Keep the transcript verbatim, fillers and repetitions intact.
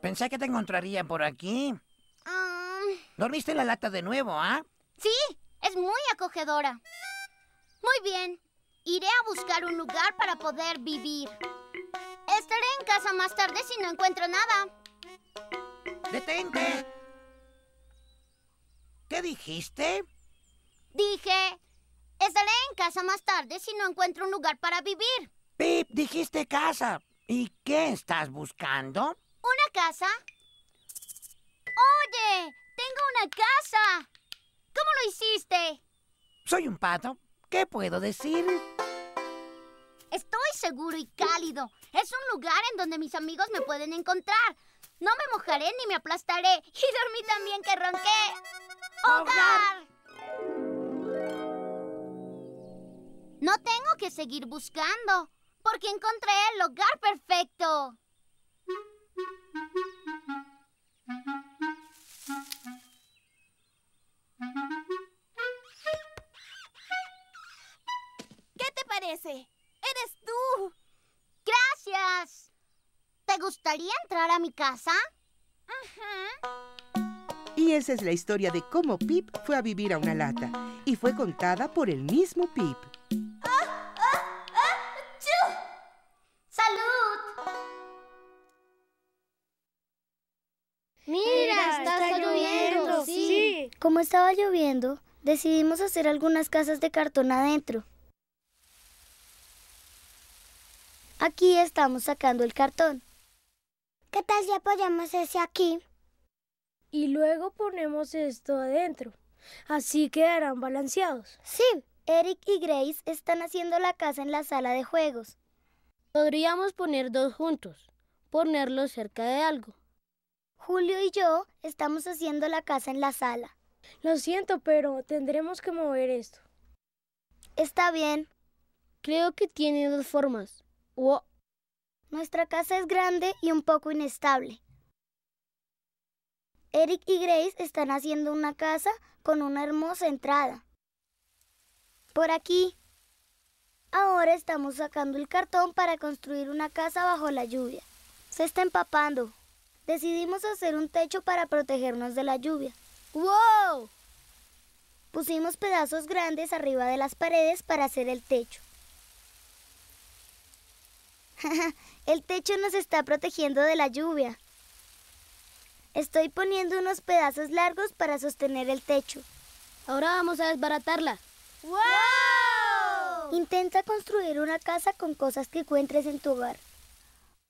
Pensé que te encontraría por aquí. Um, ¿Dormiste en la lata de nuevo, ah? sí, es muy acogedora. Muy bien, iré a buscar un lugar para poder vivir. Estaré en casa más tarde si no encuentro nada. ¡Detente! ¿Qué dijiste? Dije, estaré en casa más tarde si no encuentro un lugar para vivir. Pip, dijiste casa. ¿Y qué estás buscando? ¿Una casa? ¡Oye! ¡Tengo una casa! ¿Cómo lo hiciste? Soy un pato. ¿Qué puedo decir? Estoy seguro y cálido. Es un lugar en donde mis amigos me pueden encontrar. No me mojaré ni me aplastaré. Y dormí tan bien que ronqué. ¡Hogar! No tengo que seguir buscando, porque encontré el hogar perfecto. ¿Qué te parece? ¡Eres tú! ¡Gracias! ¿Te gustaría entrar a mi casa? Uh-huh. Y esa es la historia de cómo Pip fue a vivir a una lata. Y fue contada por el mismo Pip. ¡Ah! ¡Ah! ¡Ah! ¡Achú! ¡Salud! ¡Mira, está lloviendo! Sí. Como estaba lloviendo, decidimos hacer algunas casas de cartón adentro. Aquí estamos sacando el cartón. ¿Qué tal si apoyamos ese aquí? Y luego ponemos esto adentro. Así quedarán balanceados. Sí. Eric y Grace están haciendo la casa en la sala de juegos. Podríamos poner dos juntos, ponerlos cerca de algo. Julio y yo estamos haciendo la casa en la sala. Lo siento, pero tendremos que mover esto. Está bien. Creo que tiene dos formas. Wow. Nuestra casa es grande y un poco inestable. Eric y Grace están haciendo una casa con una hermosa entrada. Por aquí. Ahora estamos sacando el cartón para construir una casa bajo la lluvia. Se está empapando. Decidimos hacer un techo para protegernos de la lluvia. ¡Wow! Pusimos pedazos grandes arriba de las paredes para hacer el techo. El techo nos está protegiendo de la lluvia. Estoy poniendo unos pedazos largos para sostener el techo. Ahora vamos a desbaratarla. ¡Wow! Intenta construir una casa con cosas que encuentres en tu hogar.